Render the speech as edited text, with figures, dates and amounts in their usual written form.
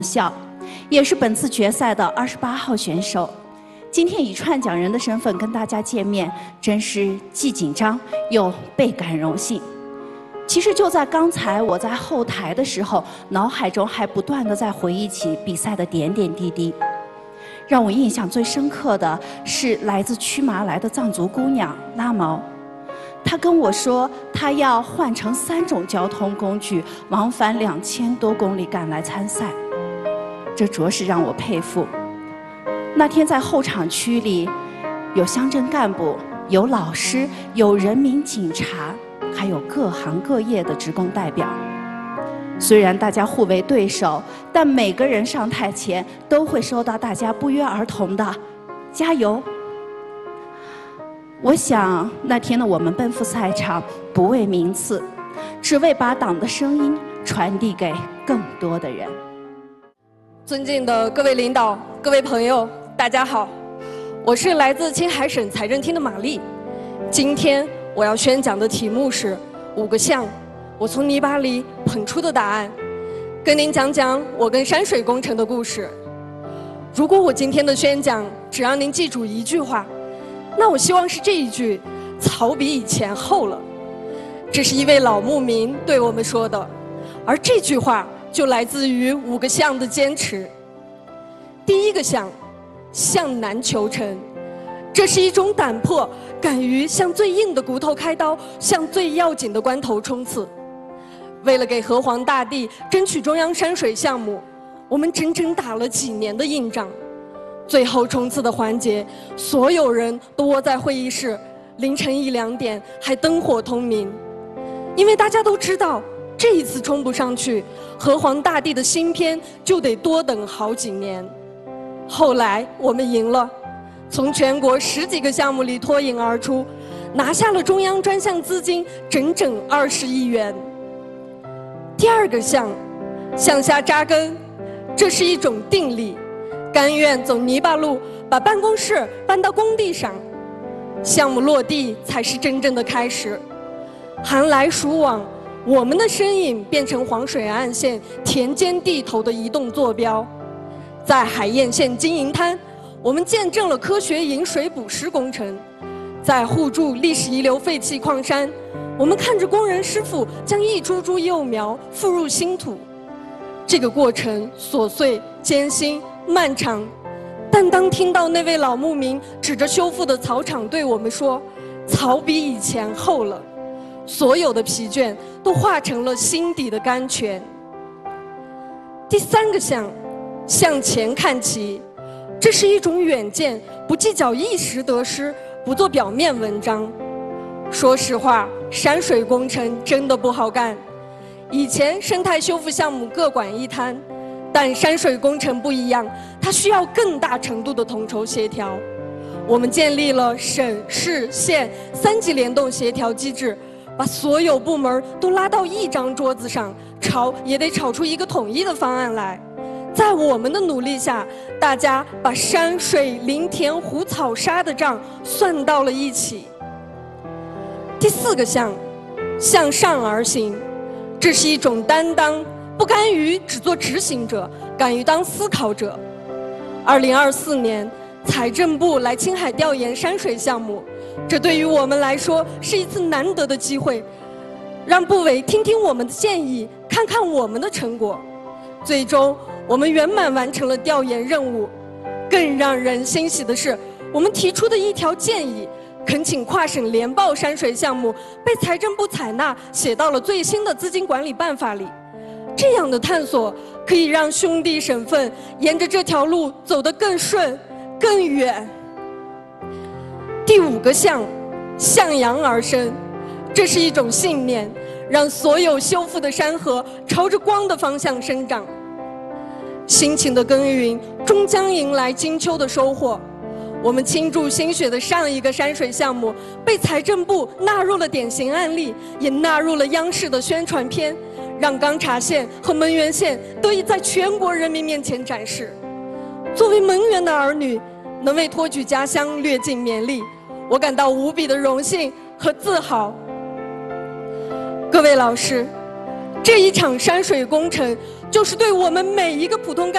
校，也是本次决赛的28号选手。今天以串讲人的身份跟大家见面，真是既紧张又倍感荣幸。其实就在刚才我在后台的时候，脑海中还不断地在回忆起比赛的点点滴滴。让我印象最深刻的是来自曲麻来的藏族姑娘拉毛。她跟我说，她要换乘3种交通工具，往返2000多公里赶来参赛，这着实让我佩服。那天在候场区里，有乡镇干部，有老师，有人民警察，还有各行各业的职工代表。虽然大家互为对手，但每个人上台前都会收到大家不约而同的“加油”。我想那天的我们奔赴赛场，不为名次，只为把党的声音传递给更多的人。 尊敬的各位领导、各位朋友，大家好，我是来自青海省财政厅的马丽。今天我要宣讲的题目是5个象，我从泥巴里捧出的答案，跟您讲讲我跟山水工程的故事。如果我今天的宣讲只让您记住一句话，那我希望是这一句：草比以前厚了。这是一位老牧民对我们说的，而这句话就来自于5个象的坚持。第一个象，向南求成，这是一种胆魄，敢于向最硬的骨头开刀，向最要紧的关头冲刺。为了给河湟大地争取中央山水项目，我们整整打了几年的硬仗。最后冲刺的环节，所有人都窝在会议室，凌晨1、2点还灯火通明。因为大家都知道，这一次冲不上去，河湟大地的新篇就得多等好几年。后来我们赢了，从全国10几个项目里脱颖而出，拿下了中央专项资金整整20亿元。第二个象，向下扎根，这是一种定力，甘愿走泥巴路，把办公室搬到工地上。项目落地才是真正的开始。寒来暑往，我们的身影变成黄水岸线田间地头的移动坐标。在海晏县金银滩，我们见证了科学引水捕食工程；在互助历史遗留废弃矿山，我们看着工人师傅将一株株幼苗复入新土。这个过程琐碎、艰辛、漫长，但当听到那位老牧民指着修复的草场对我们说：“草比以前厚了”，所有的疲倦都化成了心底的甘泉。第3个象，向前看齐，这是一种远见，不计较一时得失，不做表面文章。说实话，山水工程真的不好干。以前生态修复项目各管一摊，但山水工程不一样，它需要更大程度的统筹协调。我们建立了省市县3级联动协调机制，把所有部门都拉到一张桌子上，吵也得吵出一个统一的方案来。在我们的努力下，大家把山水林田湖草沙的账算到了一起。第4个象，向上而行，这是一种担当，不甘于只做执行者，敢于当思考者。2024年，财政部来青海调研山水项目，这对于我们来说是一次难得的机会，让部委听听我们的建议，看看我们的成果。最终我们圆满完成了调研任务。更让人欣喜的是，我们提出的一条建议，恳请跨省联报山水项目被财政部采纳，写到了最新的资金管理办法里。这样的探索可以让兄弟省份沿着这条路走得更顺更远。第5个象，向阳而生，这是一种信念，让所有修复的山河朝着光的方向生长。辛勤的耕耘终将迎来金秋的收获。我们倾注心血的上一个山水项目被财政部纳入了典型案例，也纳入了央视的宣传片，让钢察县和扪源县得以在全国人民面前展示。作为扪源的儿女，能为托举家乡略尽绵力，我感到无比的荣幸和自豪。各位老师，这一场山水工程就是对我们每一个普通干